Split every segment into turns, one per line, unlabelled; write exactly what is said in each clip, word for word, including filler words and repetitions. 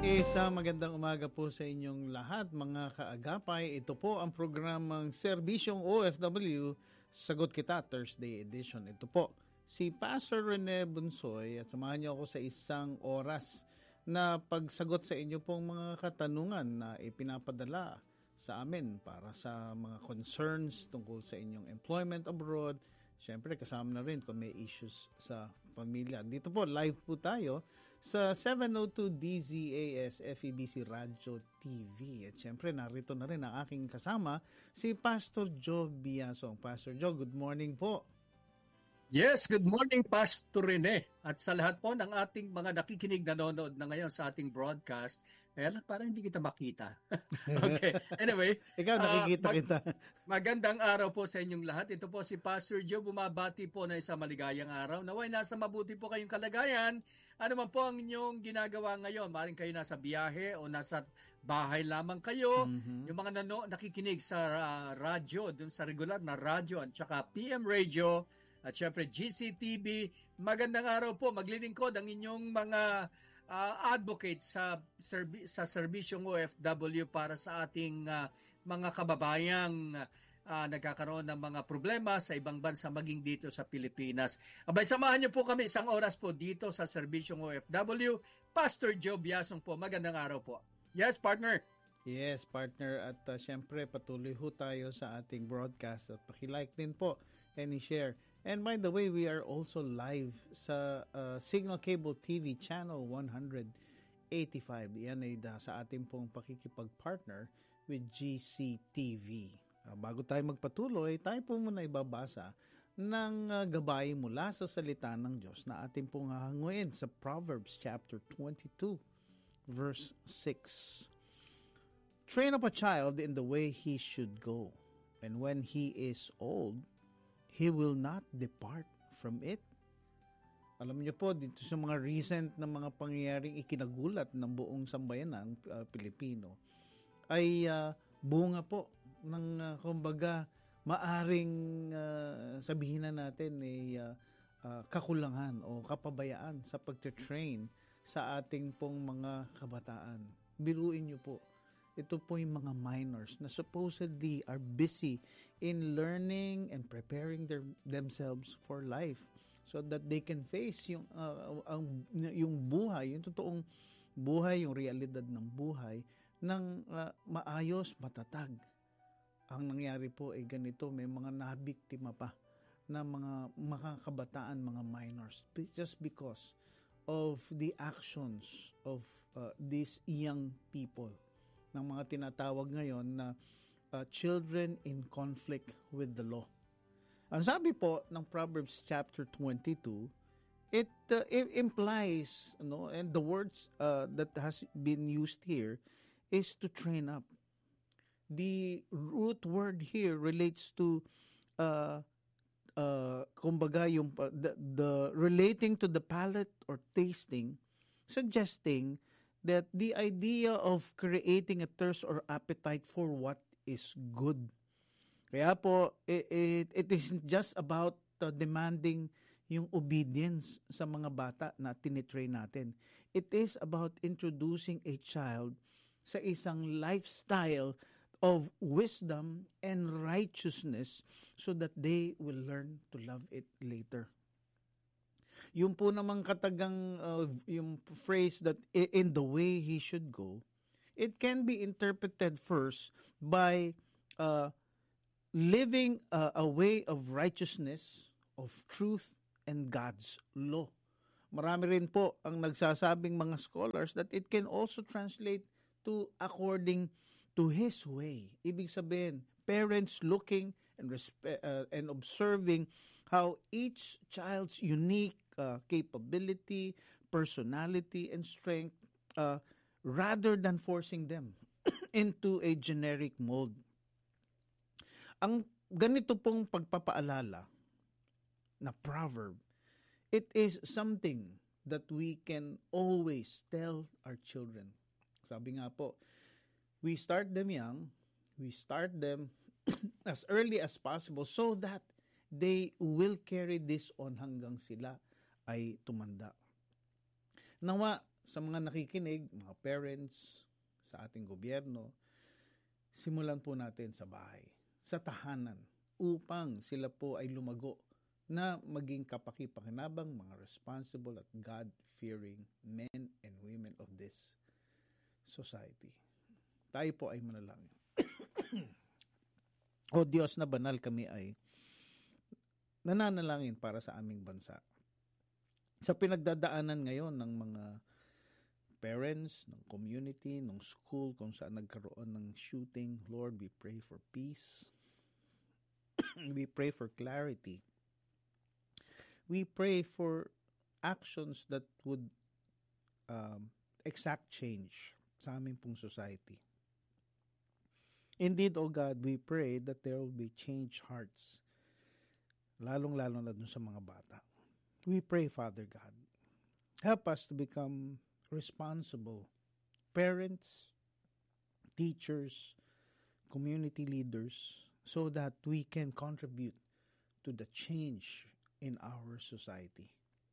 Isang magandang umaga po sa inyong lahat mga kaagapay. Ito po ang programang Serbisyong O F W, Sagot Kita Thursday edition. Ito po si Pastor Rene Bunsoy at samahan niyo ako sa isang oras na pagsagot sa inyo pong mga katanungan na ipinapadala sa amin para sa mga concerns tungkol sa inyong employment abroad. Siyempre, kasama na rin kung may issues sa pamilya. Dito po, live po tayo sa seven oh two D Z A S F E B C Radio T V. At siyempre, narito na rin ang aking kasama, si Pastor Joe Biasong. Pastor Joe, good morning po.
Yes, good morning, Pastor Rene. At sa lahat po ng ating mga nakikinig, nanonood na ngayon sa ating broadcast, eh, parang hindi kita makita. Okay, anyway.
Ikaw, nakikita uh, mag- kita.
Magandang araw po sa inyong lahat. Ito po si Pastor Joe, bumabati po na isang maligayang araw. Naway nasa mabuti po kayong kalagayan. Ano man po ang inyong ginagawa ngayon? Maaaring kayo nasa biyahe o nasa bahay lamang kayo. Mm-hmm. Yung mga nano, nakikinig sa uh, radyo, dun sa regular na radyo at saka P M Radio, at syempre G C T V, magandang araw po. Maglilingkod ang inyong mga uh, advocate sa serbi- sa serbisyong O F W para sa ating uh, mga kababayang uh, nagkakaroon ng mga problema sa ibang bansa, maging dito sa Pilipinas. Abay, samahan niyo po kami isang oras po dito sa serbisyong O F W. Pastor Joe Biasong po, magandang araw po. Yes, partner.
Yes, partner. At uh, syempre, patuloy ho tayo sa ating broadcast at pakilike din po and i-share. And by the way, we are also live sa uh, Signal Cable T V Channel one eighty-five. Yan ay da, sa ating pong pakikipag-partner with G C T V. Uh, bago tayo magpatuloy, tayo po muna ibabasa ng uh, gabay mula sa salita ng Diyos na ating pong hahanguin sa Proverbs chapter twenty-two, verse six. Train up a child in the way he should go, and when he is old, he will not depart from it. Alam niyo po, dito sa mga recent na mga pangyayaring ikinagulat ng buong sambayanang uh, Pilipino, ay uh, bunga po ng uh, kumbaga maaring uh, sabihin na natin ay uh, uh, kakulangan o kapabayaan sa pagte-train sa ating pong mga kabataan. Biruin niyo po, ito po yung mga minors na supposedly are busy in learning and preparing their, themselves for life so that they can face yung, uh, ang, yung buhay, yung totoong buhay, yung realidad ng buhay ng uh, maayos, matatag. Ang nangyari po ay ganito, may mga nabiktima pa na mga mga kabataan, mga minors, just because of the actions of uh, these young people, ng mga tinatawag ngayon na uh, children in conflict with the law. Ang sabi po ng Proverbs chapter twenty-two, it, uh, it implies, no, and the words uh, that has been used here is to train up. The root word here relates to uh, uh, kumbaga yung uh, the, the relating to the palate or tasting, suggesting that the idea of creating a thirst or appetite for what is good. Kaya po, it, it, it isn't just about uh, demanding yung obedience sa mga bata na tinitrain natin. It is about introducing a child sa isang lifestyle of wisdom and righteousness so that they will learn to love it later. Yung po namang katagang uh, yung phrase that in the way he should go, it can be interpreted first by uh, living uh, a way of righteousness, of truth, and God's law. Marami rin po ang nagsasabing mga scholars that it can also translate to according to his way. Ibig sabihin, parents looking and respe- uh, and observing how each child's unique uh, capability, personality, and strength uh, rather than forcing them into a generic mold. Ang ganito pong pagpapaalala na proverb, it is something that we can always tell our children. Sabi nga po, we start them young, we start them as early as possible so that they will carry this on hanggang sila ay tumanda. Nawa, sa mga nakikinig, mga parents, sa ating gobyerno, simulan po natin sa bahay, sa tahanan, upang sila po ay lumago na maging kapaki-pakinabang, mga responsible at God-fearing men and women of this society. Tayo po ay manalangin. O Diyos na banal, kami ay nananalangin para sa aming bansa. Sa pinagdadaanan ngayon ng mga parents, ng community, ng school, kung saan nagkaroon ng shooting, Lord, we pray for peace. We pray for clarity. We pray for actions that would um, exact change sa aming pong society. Indeed, O God, we pray that there will be changed hearts, lalong-lalo na dun sa mga bata. We pray, Father God, help us to become responsible parents, teachers, community leaders, so that we can contribute to the change in our society.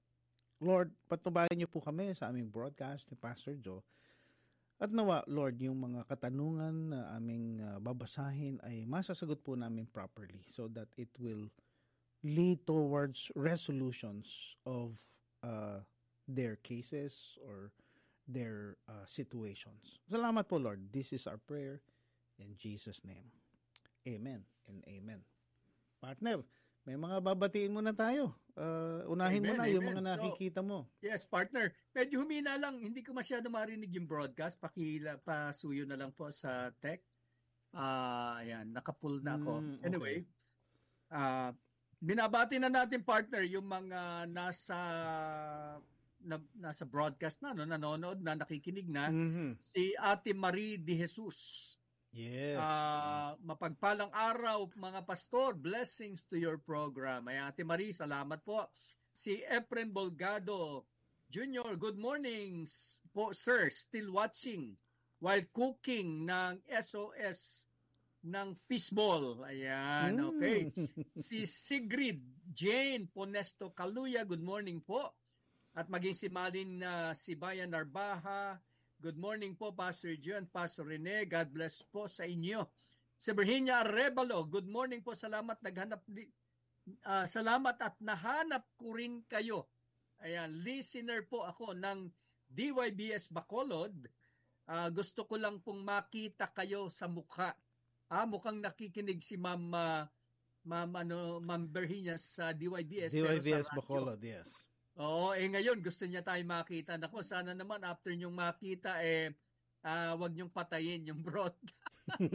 Lord, patubayan niyo po kami sa aming broadcast ni Pastor Joe. At nawa, Lord, yung mga katanungan na aming uh, babasahin ay masasagot po namin properly so that it will lead towards resolutions of uh, their cases or their uh, situations. Salamat po, Lord. This is our prayer in Jesus' name. Amen and amen. Partner, may mga babatiin muna tayo. Uh, unahin
Amen,
mo na
amen.
yung mga nakikita mo.
So, yes, partner. Medyo humina lang. Hindi ko masyado marinig yung broadcast. Pakila, pasuyo na lang po sa tech. Ah, uh, ayan, nakapull na ako.
Mm, okay.
Anyway, ah, uh, binabati na natin, partner, yung mga nasa na, nasa broadcast na, no, nanonood na, nakikinig na.
Mm-hmm.
Si Ate Marie de Jesus.
Yes.
Uh, mapagpalang araw, mga pastor. Blessings to your program. Ay, Ate Marie, salamat po. Si Efren Bolgado Junior, good mornings po, sir. Still watching while cooking ng S O S ng fishball. Ayan,
Mm.
okay. Si Sigrid Jane Ponesto Kaluya, good morning po. At maging si Malin uh, Sibayan Narbaha, good morning po, Pastor John, Pastor Rene. God bless po sa inyo. Si Virginia Arevalo, good morning po. Salamat naghanap uh, salamat at nahanap ko rin kayo. Ayan, listener po ako ng D Y B S Bacolod. Uh, gusto ko lang pong makita kayo sa mukha. Ah, mukhang nakikinig si Ma'am uh, Ma'am ano, Ma'am Virginia sa D Y B S.
D Y B S Bacolod, yes.
Oo, eh ngayon gusto niya tayo makita. Nako, sana naman after niyong makita, eh, uh, wag niyong patayin yung broadcast.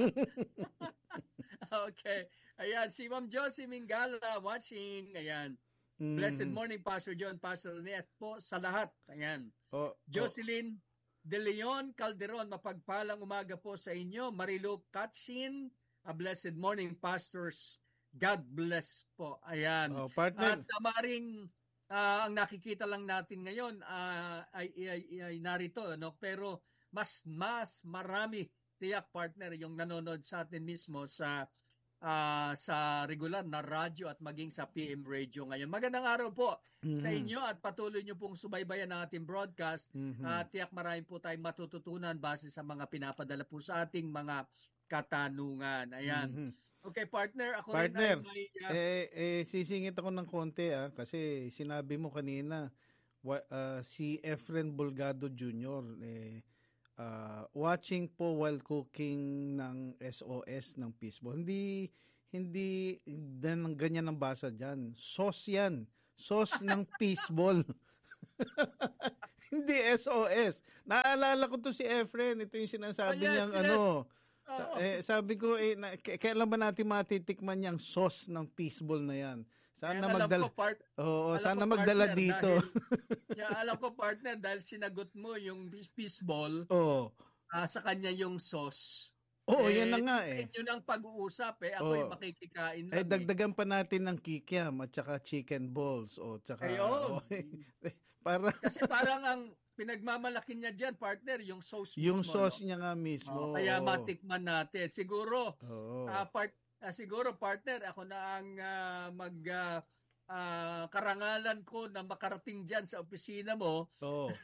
Okay. Ayan, si Ma'am Josie Mingala watching. Ayan. Mm-hmm. Blessed morning, Pastor John, Pastor Net po sa lahat. Ayan. Oh, Jocelyn oh. De Leon Calderon, mapagpalang umaga po sa inyo. Marilu Katsin, a blessed morning, pastors. God bless po. Ayan.
Oh, partner.
At tamaring Uh, ang nakikita lang natin ngayon uh, ay, ay, ay narito, no? Pero mas mas marami, tiyak, partner, yung nanonood sa atin mismo sa uh, sa regular na radyo at maging sa P M radio ngayon. Magandang araw po mm-hmm. sa inyo at patuloy nyo pong subaybayan ng ating broadcast. Mm-hmm. Uh, tiyak marami po tayong matututunan base sa mga pinapadala po sa ating mga katanungan. Ayan. Mm-hmm. Okay, partner, ako
partner,
rin ay may... Uh,
eh, eh, sisingit ako ng konti ah, kasi sinabi mo kanina, wa, uh, si Efren Bolgado Junior, eh, uh, watching po while cooking ng S O S ng fishball. Hindi, hindi, dan, ganyan ang basa dyan. Sauce yan. Sauce ng fishball. Hindi S O S. Naalala ko to si Efren. Ito yung sinasabi oh, yes, niyang yes. ano... Sa, eh, sabi ko, eh, na, k- kailan ba natin matitikman yung sauce ng fishball na yan? Sana magdala. Part, Oo, sana magdala partner, dito.
Dahil, yeah, alam ko, partner, dahil sinagot mo yung fishball,
oh.
uh, sa kanya yung sauce.
Oo,
eh,
yan na nga
sa
eh.
Sa inyo nang pag-uusap eh, ako oh. yung makikikain lang.
Eh, dagdagan eh. pa natin ng kikiam at saka chicken balls. O, tsaka,
ayun.
Oh, para...
Kasi parang ang pinagmamalaki niya dyan, partner, yung sauce mismo.
Yung sauce
no?
niya nga mismo.
Oh, kaya matikman natin. Siguro,
oh.
uh, part, uh, siguro, partner, ako na ang uh, mag uh, uh, karangalan ko na makarating dyan sa opisina mo.
Oh.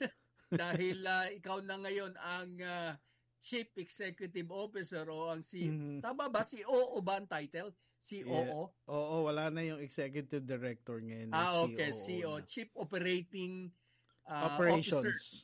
dahil uh, ikaw na ngayon ang uh, Chief Executive Officer o ang si
Mhm.
tama ba si O O ba ang title? C O
Yeah.
O?
Oo, wala na yung executive director ngayon. May
Ah, okay,
C O O
C O O,
na.
Chief Operating uh, Officer.
Operations.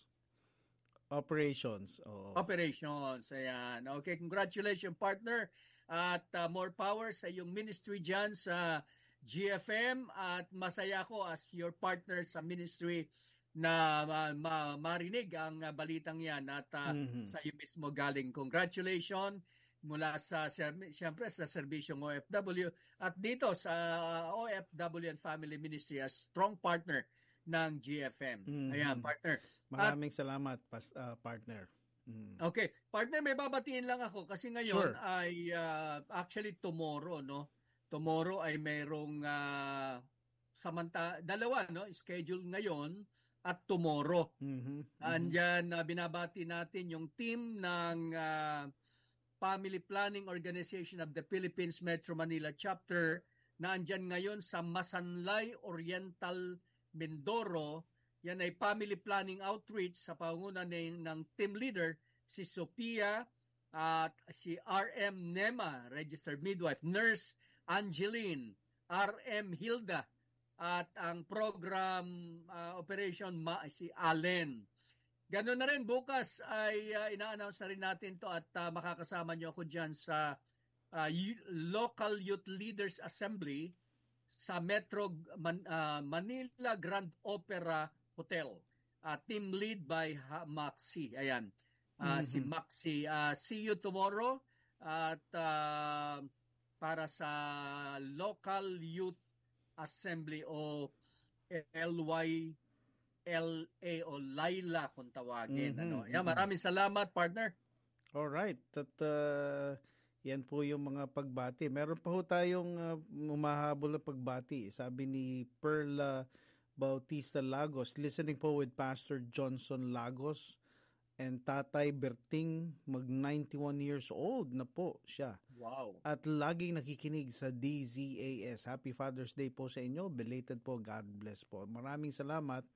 Operations. Oo.
Operations. Ayan. Okay, congratulations partner at uh, more power sa iyong ministry dyan sa G F M at masaya ko as your partner sa ministry na ma- ma- marinig ang uh, balitang yan at uh,
Mhm.
sa iyo mismo galing. Congratulations mula sa siyempre sa serbisyong O F W at dito sa O F W and Family Ministry as strong partner ng G F M. Ayan,
Mhm.
partner.
Maraming salamat, pas, uh, partner. Mm.
Okay, partner, may babatiin lang ako kasi ngayon
Sure.
ay uh, actually tomorrow, no? Tomorrow ay mayroong uh, samanta dalawa, no? Schedule ngayon at tomorrow.
Mhm. Mhm.
Andyan uh, binabati natin yung team ng uh, Family Planning Organization of the Philippines Metro Manila Chapter na andyan ngayon sa Masanlay Oriental, Mindoro. Yan ay family planning outreach sa pangunan ng team leader si Sophia at si R M Nema, registered midwife, nurse Angeline, R M Hilda at ang program uh, operation ma si Allen. Ganoon na rin bukas ay uh, ina-announce na rin natin to at uh, makakasama niyo ako diyan sa uh, Local Youth Leaders Assembly sa Metro Man, uh, Manila Grand Opera Hotel. Uh, team lead by ha- Maxi. Ayan. Uh,
Mhm.
Si Maxi. Uh, see you tomorrow at uh, para sa Local Youth Assembly o L Y L A o Laila kung tawagin.
Mhm.
Ano. Ayan,
Mhm.
maraming salamat, partner.
All right. At uh, yan po yung mga pagbati. Meron pa ho tayong uh, umahabol na pagbati. Sabi ni Perla Bautista Lagos, listening po with Pastor Johnson Lagos and Tatay Berting, mag ninety-one years old na po siya.
Wow.
At laging nakikinig sa D Z A S. Happy Father's Day po sa inyo. Belated po. God bless po. Maraming salamat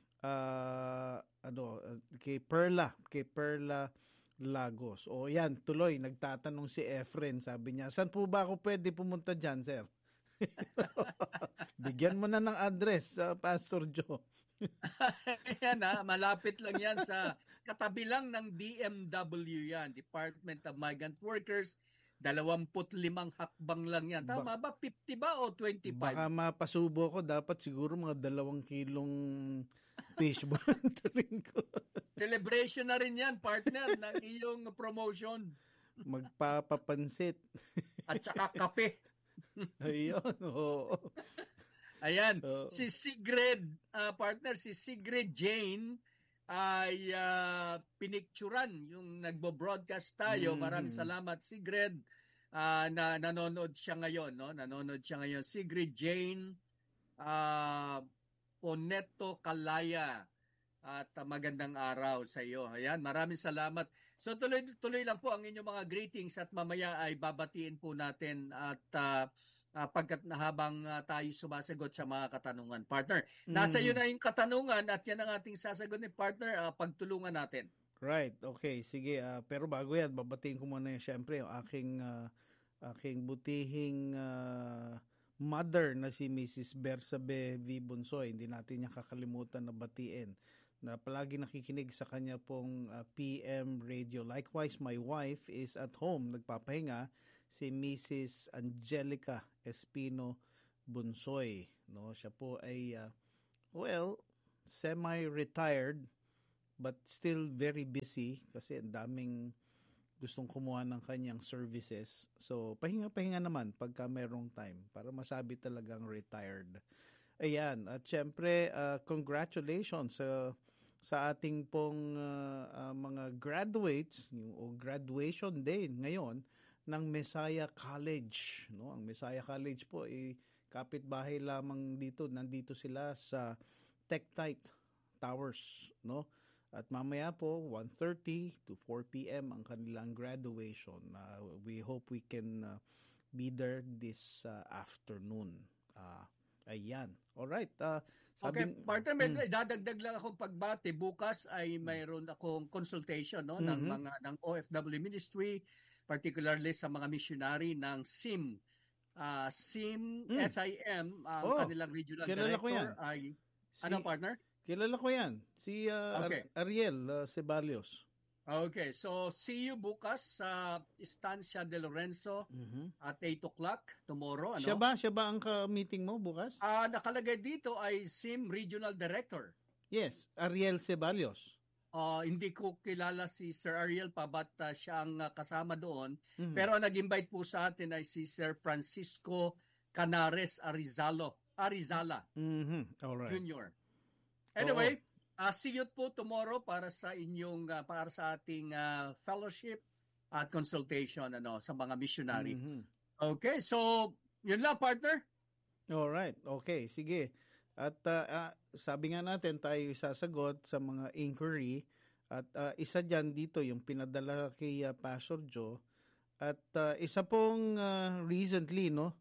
uh, ano, uh, kay Perla. Kay Perla Lagos. O yan, tuloy. Nagtatanong si Efren. Sabi niya, saan po ba ako pwede pumunta dyan, sir? Bigyan mo na ng address, uh, Pastor Joe.
Yan ha, malapit lang yan sa katabi lang ng D M W yan, Department of Migrant Workers. Dalawamput limang hakbang lang yan. Tama ba? fifty ba o twenty-five?
Baka mapasubo ko, dapat siguro mga dalawang kilong fishball taling ko.
Celebration na rin yan, partner, ng iyong promotion.
Magpapapansit.
At saka kape.
Ayun, oo.
Ayan,
Oo.
si Sigrid, uh, partner, si Sigrid Jane ay uh, pinicturan yung nagbo-broadcast tayo.
Mhm.
Maraming salamat, Sigrid. Uh, na nanonood siya ngayon, no? Nanonood siya ngayon. Sigrid Jane uh, Poneto Kalaya. At uh, magandang araw sa iyo. Ayan, maraming salamat. So tuloy-tuloy lang po ang inyong mga greetings at mamaya ay babatiin po natin at uh, uh, pagkat na habang uh, tayo sumasagot sa mga katanungan. Partner, nasa iyo
Mhm.
na yung katanungan at yan ang ating sasagot ni partner, uh, pagtulungan natin.
Right, okay, sige. Uh, pero bago yan, babatiin ko muna yung, syempre, yung aking, uh, aking butihing uh, mother na si Missus Bersabe V. Bunsoy. Hindi natin niya kakalimutan na batiin na palagi nakikinig sa kanya pong uh, P M radio. Likewise, my wife is at home, nagpapahinga, si Missus Angelica Espino Bunsoy. No, siya po ay, uh, well, semi-retired but still very busy kasi ang daming gustong kumuha ng kanyang services. So, pahinga-pahinga naman pagka merong time para masabi talagang retired. Ayan, at syempre, uh, congratulations sa uh, sa ating pong uh, uh, mga graduates yung, o graduation day ngayon ng Messiah College. No? Ang Messiah College po ay kapitbahay lamang dito. Nandito sila sa Tektite Towers. No? At mamaya po, one thirty to four p.m. ang kanilang graduation. Uh, we hope we can uh, be there this uh, afternoon. Uh, Ayan. Alright. Uh,
Okay,
sabi,
partner, may
mm,
dadagdag lang akong pagbati. Bukas ay mayroon akong consultation no ng
mhm.
mga ng O F W ministry, particularly sa mga missionary ng S I M. Ah, S I M,
Mm.
S I M, ang
Oh,
kanilang regional
kilala ko
director
yan.
ay ano
Si,
partner?
kilala ko yan. Si uh, Ar-
Okay.
Ariel uh, Ceballos.
Okay, so see you bukas sa Estancia de Lorenzo
Mhm.
at eight o'clock tomorrow,
Siya
ano?
ba? Siya ba ang ka-meeting mo bukas?
Ah, nakalagay dito ay S I M Regional Director.
Yes, Ariel Ceballos.
Ah, hindi ko kilala si Sir Ariel pa, but ah, siya ang ah, kasama doon.
Mhm.
Pero ang nag-invite po sa atin ay si Sir Francisco Canares Arizalo, Arizala
Mhm. Alright.
Junior
Oo.
Anyway, uh, see you po tomorrow para sa inyong ah, para sa ating ah, fellowship at consultation ano sa mga missionary.
Mhm.
Okay, so yun lang partner.
Alright. Okay, sige. At uh, ah, sabi nga natin tayo isasagot sa mga inquiry at uh, isa dyan dito yung pinadala kay uh, Pastor Joe at uh, isa pong uh, recently no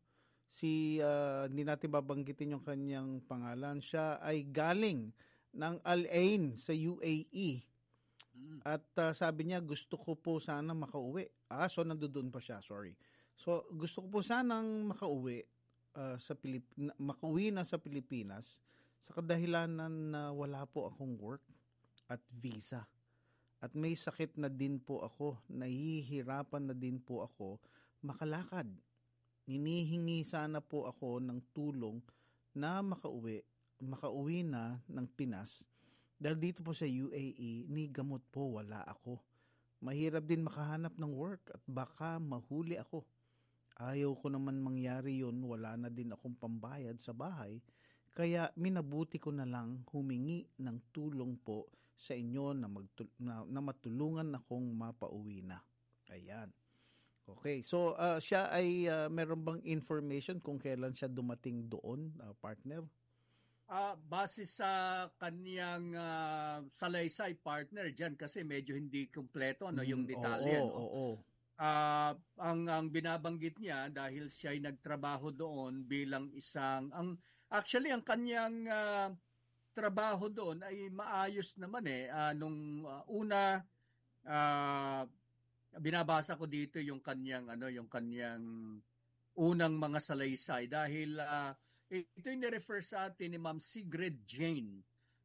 si uh, hindi natin babanggitin yung kanyang pangalan, siya ay galing ng Al Ain sa U A E
Mm.
at uh, sabi niya gusto ko po sana makauwi. Ah, so nandoon pa siya, sorry. So gusto ko po sanang makauwi uh, sa Pilip na- makauwi na sa Pilipinas sa kadahilanan na wala po akong work at visa. At may sakit na din po ako, nahihirapan na din po ako makalakad. Hinihingi sana po ako ng tulong na makauwi, makauwi na ng Pinas. Dahil dito po sa U A E, ni gamot po wala ako. Mahirap din makahanap ng work at baka mahuli ako. Ayaw ko naman mangyari yun, wala na din akong pambayad sa bahay. Kaya minabuti ko na lang humingi ng tulong po sa inyo na, magtul- na, na matulungan akong mapauwi na. Ayan. Okay, so uh, siya ay uh, meron bang information kung kailan siya dumating doon, uh, partner?
Ah, base sa kaniyang ah, salaysay partner diyan kasi medyo hindi kumpleto no yung
Mm,
detalye
oo,
no.
oo.
Ah, ang ang binabanggit niya dahil siya ay nagtrabaho doon bilang isang ang actually ang kaniyang ah, trabaho doon ay maayos naman eh. Ah, nung ah, una ah, binabasa ko dito yung kaniyang ano yung kaniyang unang mga salaysay dahil ah, ito yung ni-refer sa atin ni Ma'am Sigrid Jane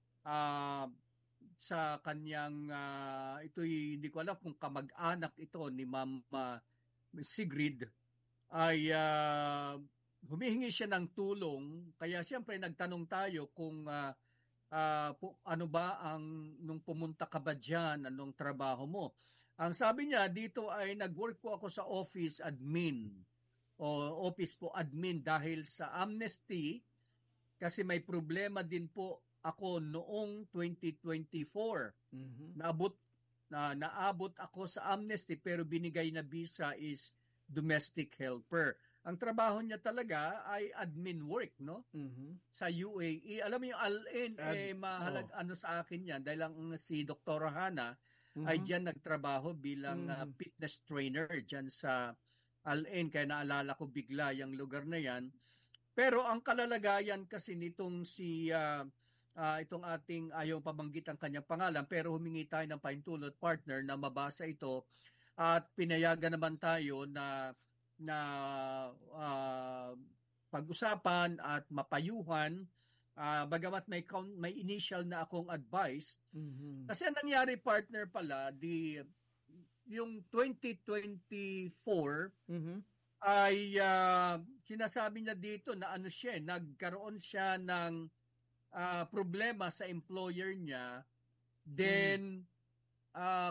ah, sa kanyang ah, ito'y hindi ko alam kung kamag-anak ito ni Ma'am ah, Sigrid ay ah, humihingi siya ng tulong kaya siyempre nagtanong tayo kung ah, ah, pu- ano ba ang nung pumunta ka ba diyan anong trabaho mo. Ang sabi niya dito ay nag-work po ako sa office admin o office po admin dahil sa Amnesty kasi may problema din po ako noong twenty twenty-four.
Mhm.
Naabot na naabot ako sa Amnesty pero binigay na visa is domestic helper. Ang trabaho niya talaga ay admin work, no?
Mhm.
Sa U A E. Alam mo yung Al-In,
Ad,
eh, mahalag
oh.
ano sa akin yan dahil ang si Doktor Hana ay
Mhm.
diyan nagtrabaho bilang ah,
Mhm.
fitness trainer diyan sa Al-In. Kaya naalala ko bigla yung lugar na yan. Pero ang kalalagayan kasi nitong si ah, ah, itong ating ayaw pabanggit ang kanyang pangalan pero humingi tayo ng paintulot partner na mabasa ito at pinayagan naman tayo na na ah, pag-usapan at mapayuhan ah, bagamat may count, may initial na akong advice
Mhm.
kasi ang nangyari partner pala di yung twenty twenty-four
Mhm.
ay ah, sinasabi niya dito na ano siya, eh, nagkaroon siya ng ah, problema sa employer niya,
Mhm.
then ah,